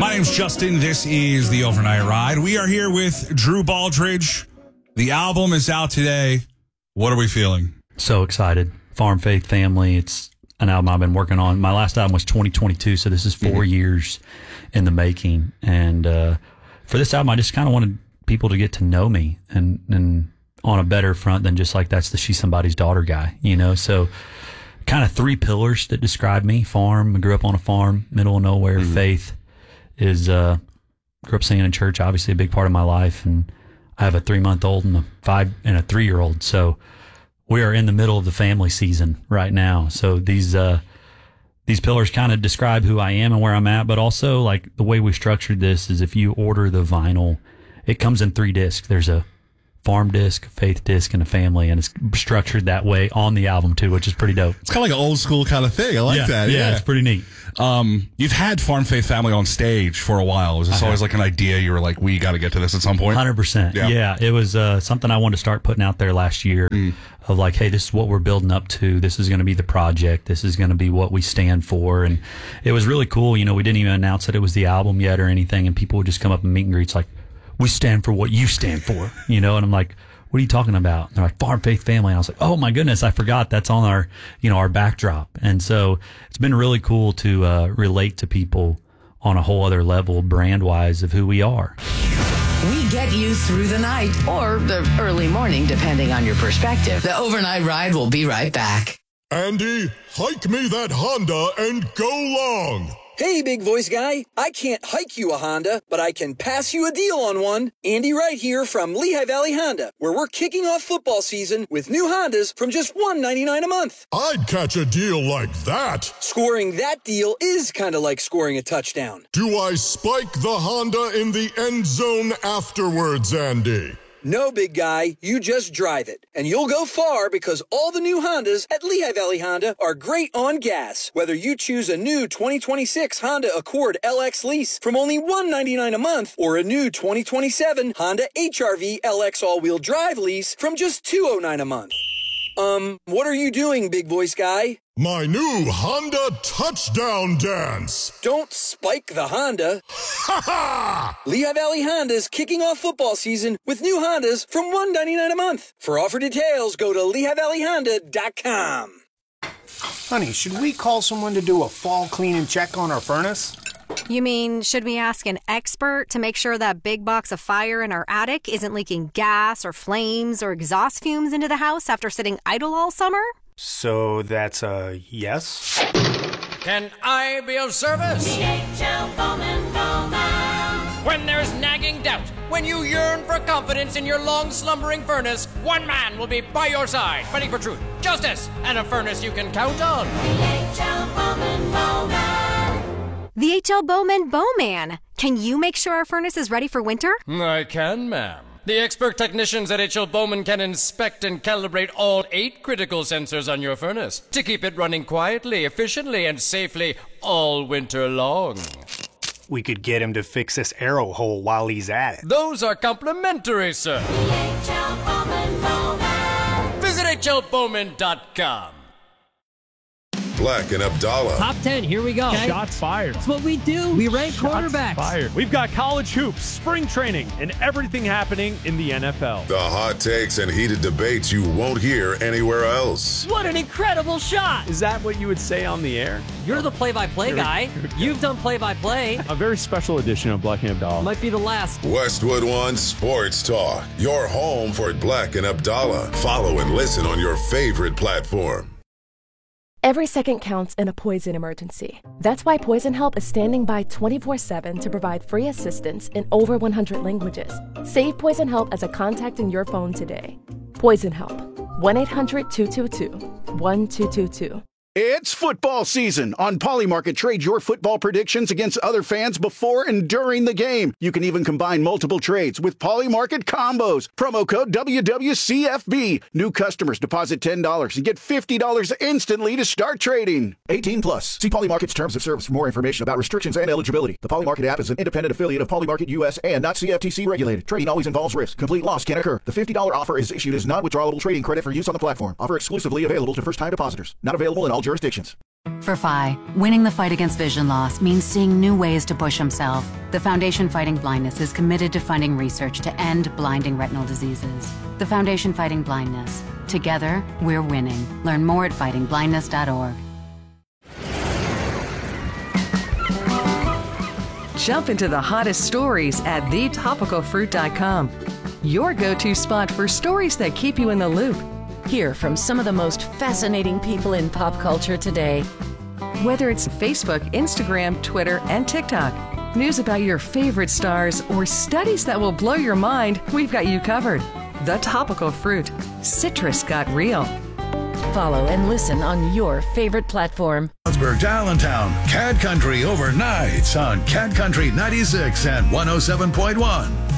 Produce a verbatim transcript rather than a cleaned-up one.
My name's Justin. This is the Overnight Ride. We are here with Drew Baldridge. The album is out today. What are we feeling? So excited. Farm Faith Family. It's an album I've been working on. My last album was twenty twenty-two, so this is four mm-hmm. years in the making. And uh, for this album, I just kind of wanted people to get to know me and, and on a better front than just like that's the She's Somebody's Daughter guy, you know? So kind of three pillars that describe me. Farm, I grew up on a farm, middle of nowhere. Mm-hmm. Faith is, uh, grew up singing in church, obviously a big part of my life. And I have a three-month-old and a five and a three-year-old. So we are in the middle of the family season right now. So these, uh, these pillars kind of describe who I am and where I'm at, but also like the way we structured this is if you order the vinyl, it comes in three discs. There's a farm disc, faith disc, and a family, and it's structured that way on the album too, which is pretty dope. It's kind of like an old school kind of thing. I like yeah, that. Yeah, yeah, it's pretty neat. Um, you've had Farm Faith Family on stage for a while. Was this always like an idea? You were like, we got to get to this at some point? one hundred percent. Yeah, yeah it was uh, something I wanted to start putting out there last year mm. of like, hey, this is what we're building up to. This is going to be the project. This is going to be what we stand for. And it was really cool. You know, we didn't even announce that it was the album yet or anything, and people would just come up and meet and greets like, we stand for what you stand for, you know? And I'm like, what are you talking about? And they're like, Farm Faith Family. And I was like, oh my goodness, I forgot that's on our, you know, our backdrop. And so it's been really cool to uh, relate to people on a whole other level, brand wise, of who we are. We get you through the night or the early morning, depending on your perspective. The Overnight Ride will be right back. Andy, hike me that Honda and go long. Hey, big voice guy. I can't hike you a Honda, but I can pass you a deal on one. Andy Wright here from Lehigh Valley Honda, where we're kicking off football season with new Hondas from just one hundred ninety-nine dollars a month. I'd catch a deal like that. Scoring that deal is kind of like scoring a touchdown. Do I spike the Honda in the end zone afterwards, Andy? No, big guy, you just drive it. And you'll go far because all the new Hondas at Lehigh Valley Honda are great on gas. Whether you choose a new twenty twenty-six Honda Accord L X lease from only one hundred ninety-nine dollars a month or a new twenty twenty-seven Honda H R V L X all-wheel drive lease from just two hundred nine dollars a month. Um, what are you doing, big voice guy? My new Honda touchdown dance. Don't spike the Honda. Ha ha! Lehigh Valley Honda's kicking off football season with new Hondas from one hundred ninety-nine dollars a month. For offer details, go to lehigh valley honda dot com. Honey, should we call someone to do a fall clean and check on our furnace? You mean, should we ask an expert to make sure that big box of fire in our attic isn't leaking gas or flames or exhaust fumes into the house after sitting idle all summer? So that's a yes? Can I be of service? D H L Bowman Bowman. When there's nagging doubt, when you yearn for confidence in your long slumbering furnace, one man will be by your side, fighting for truth, justice, and a furnace you can count on. D H L Bowman Bowman. The H L Bowman Bowman. Can you make sure our furnace is ready for winter? I can, ma'am. The expert technicians at H L Bowman can inspect and calibrate all eight critical sensors on your furnace to keep it running quietly, efficiently, and safely all winter long. We could get him to fix this arrow hole while he's at it. Those are complimentary, sir. The H L Bowman Bowman. Visit H L Bowman dot com. Black and Abdallah. Top ten, here we go. Okay. Shots fired. That's what we do. We rank Shots quarterbacks. Fired. We've got college hoops, spring training, and everything happening in the N F L. The hot takes and heated debates you won't hear anywhere else. What an incredible shot. Is that what you would say on the air? You're the play-by-play guy. You've done play-by-play. A very special edition of Black and Abdallah. Might be the last. Westwood One Sports Talk. Your home for Black and Abdallah. Follow and listen on your favorite platform. Every second counts in a poison emergency. That's why Poison Help is standing by twenty-four seven to provide free assistance in over one hundred languages. Save Poison Help as a contact in your phone today. Poison Help. one eight hundred two two two one two two two. It's football season. On Polymarket, trade your football predictions against other fans before and during the game. You can even combine multiple trades with Polymarket combos. Promo code W W C F B. New customers deposit ten dollars and get fifty dollars instantly to start trading. eighteen plus. See Polymarket's terms of service for more information about restrictions and eligibility. The Polymarket app is an independent affiliate of Polymarket U S and not C F T C regulated. Trading always involves risk. Complete loss can occur. The fifty dollars offer is issued as non-withdrawable trading credit for use on the platform. Offer exclusively available to first-time depositors. Not available in all jurisdictions. For Phi, winning the fight against vision loss means seeing new ways to push himself. The Foundation Fighting Blindness is committed to funding research to end blinding retinal diseases. The Foundation Fighting Blindness. Together, we're winning. Learn more at fighting blindness dot org. Jump into the hottest stories at the topical fruit dot com. Your go-to spot for stories that keep you in the loop. Hear from some of the most fascinating people in pop culture today. Whether it's Facebook, Instagram, Twitter, and TikTok, news about your favorite stars, or studies that will blow your mind, we've got you covered. The Topical Fruit. Citrus got real. Follow and listen on your favorite platform. Pittsburgh to Allentown, Cat Country overnights on Cat Country ninety-six and one oh seven point one.